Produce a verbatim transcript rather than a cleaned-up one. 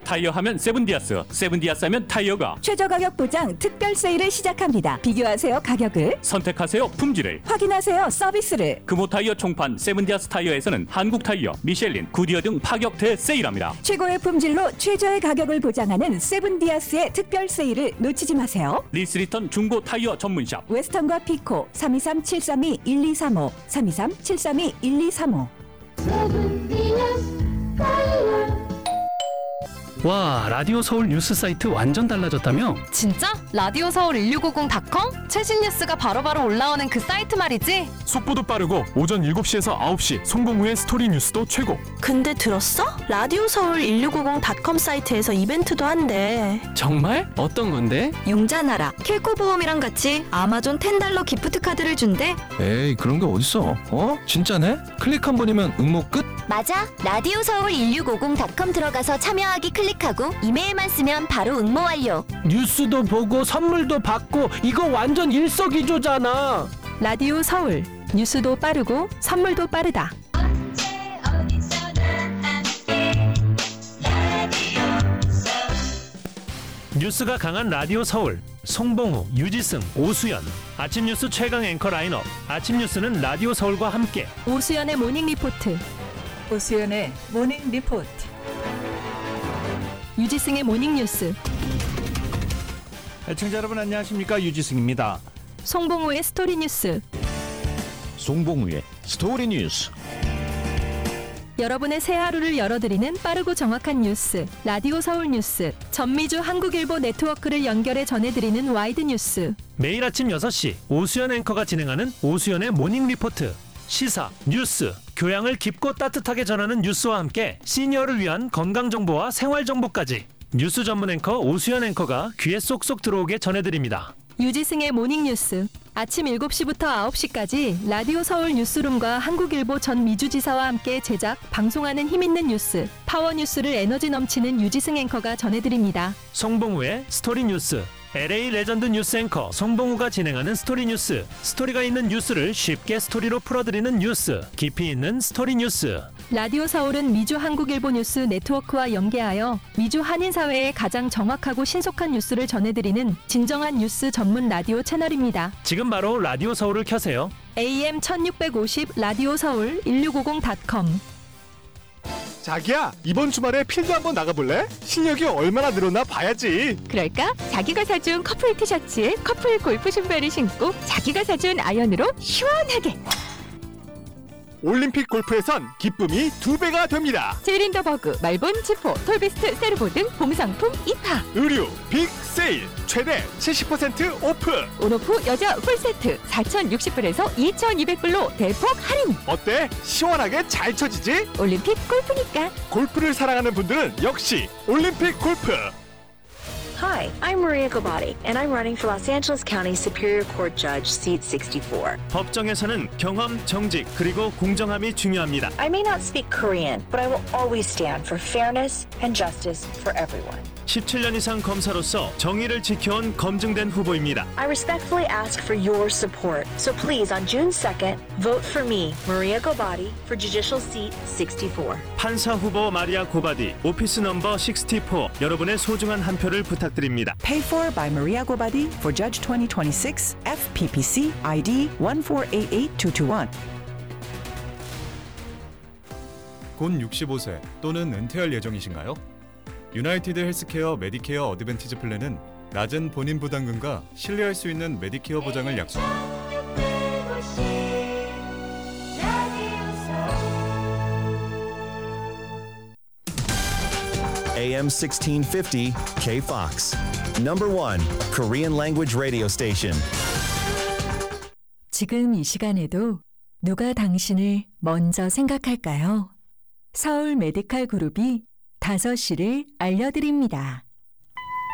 타이어 하면 세븐디아스, 세븐디아스 하면 타이어가 최저 가격 보장 특별 세일을 시작합니다. 비교하세요 가격을, 선택하세요 품질을, 확인하세요 서비스를. 금호 타이어 총판 세븐디아스 타이어에서는 한국 타이어, 미셸린, 구디어 등 파격 대세일합니다. 최고의 품질로 최저의 가격을 보장하는 세븐디아스의 특별 세일을 놓치지 마세요. 리스리턴 중고 타이어 전문샵 웨스턴과 피코 삼이삼 칠삼이 일이삼오 삼이삼 칠삼이 일이삼오. 와, 라디오 서울 뉴스 사이트 완전 달라졌다며? 진짜? 라디오 서울 일육오공 닷컴? 최신 뉴스가 바로바로 올라오는 그 사이트 말이지? 속보도 빠르고 오전 일곱 시에서 아홉 시 송봉우의 스토리 뉴스도 최고. 근데 들었어? 라디오 서울 일육오공 닷컴 사이트에서 이벤트도 한대. 정말? 어떤 건데? 용자나라 킬코보험이랑 같이 아마존 텐 달러 기프트 카드를 준대. 에이, 그런 게 어딨어? 어? 진짜네? 클릭 한 번이면 응모 끝? 맞아. 라디오 서울 일육오공 닷컴 들어가서 참여하기 클릭하고 이메일만 쓰면 바로 응모 완료. 뉴스도 보고 선물도 받고 이거 완전 일석이조잖아. 라디오 서울 뉴스도 빠르고 선물도 빠르다. 뉴스가 강한 라디오 서울. 송봉우, 유지승, 오수연. 아침 뉴스 최강 앵커 라인업. 아침 뉴스는 라디오 서울과 함께. 오수연의 모닝 리포트. 오수연의 모닝 리포트. 유지승의 모닝 뉴스. 애청자 여러분 안녕하십니까, 유지승입니다. 송봉우의 스토리 뉴스. 송봉우의 스토리 뉴스. 여러분의 새 하루를 열어드리는 빠르고 정확한 뉴스. 라디오 서울 뉴스. 전미주 한국일보 네트워크를 연결해 전해드리는 와이드 뉴스. 매일 아침 여섯 시 오수연 앵커가 진행하는 오수연의 모닝 리포트. 시사, 뉴스, 교양을 깊고 따뜻하게 전하는 뉴스와 함께 시니어를 위한 건강정보와 생활정보까지 뉴스 전문 앵커 오수연 앵커가 귀에 쏙쏙 들어오게 전해드립니다. 유지승의 모닝 뉴스. 아침 일곱 시부터 아홉 시까지 라디오 서울 뉴스룸과 한국일보 전 미주지사와 함께 제작, 방송하는 힘있는 뉴스, 파워뉴스를 에너지 넘치는 유지승 앵커가 전해드립니다. 송봉우의 스토리 뉴스. 엘에이 레전드 뉴스 앵커 송봉우가 진행하는 스토리 뉴스. 스토리가 있는 뉴스를 쉽게 스토리로 풀어드리는 뉴스. 깊이 있는 스토리 뉴스. 라디오 서울은 미주 한국일보 뉴스 네트워크와 연계하여 미주 한인사회의 가장 정확하고 신속한 뉴스를 전해드리는 진정한 뉴스 전문 라디오 채널입니다. 지금 바로 라디오 서울을 켜세요. 에이엠 천육백오십 라디오 서울 일육오공 닷컴. 자기야, 이번 주말에 필드 한번 나가볼래? 실력이 얼마나 늘었나 봐야지. 그럴까? 자기가 사준 커플 티셔츠에 커플 골프 신발을 신고 자기가 사준 아이언으로 시원하게. 올림픽 골프에선 기쁨이 두 배가 됩니다. 제린더버그, 말본, 지포, 톨비스트, 세르보 등 봄상품 입하. 의류 빅 세일 최대 칠십 퍼센트 오프. 온오프 여자 풀세트 사천육십 불에서 이천이백 불로 대폭 할인. 어때? 시원하게 잘 쳐지지? 올림픽 골프니까. 골프를 사랑하는 분들은 역시 올림픽 골프. Hi, I'm Maria Gobati, and I'm running for Los Angeles County Superior Court Judge, seat sixty-four. 법정에서는 경험, 정직, 그리고 공정함이 중요합니다. I may not speak Korean, but I will always stand for fairness and justice for everyone. 십칠 년 이상 검사로서 정의를 지켜온 검증된 후보입니다. I respectfully ask for your support. So please, on June second, vote for me, Maria Gobati, for Judicial Seat sixty-four. 판사 후보 마리아 고바디, 오피스 넘버 식스티포. 여러분의 소중한 한 표를 부탁드립니다. Paid for by Maria Gobati for Judge twenty twenty-six, F P P C 아이디 one four eight eight two two one. 곧 육십오 세 또는 은퇴할 예정이신가요? 유나이티드 헬스케어 메디케어 어드밴티지 플랜은 낮은 본인 부담금과 신뢰할 수 있는 메디케어 보장을 약속합니다. 에이엠 sixteen fifty K-Fox. Number one Korean language radio station. 지금 이 시간에도 누가 당신을 먼저 생각할까요? 서울 메디칼 그룹이 다섯 시를 알려드립니다.